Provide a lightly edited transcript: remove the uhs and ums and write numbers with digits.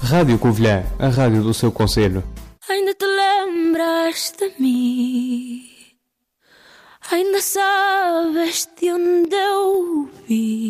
Rádio Covilhã, a rádio do seu concelho. Ainda te lembras de mim? Ainda sabes de onde eu vi?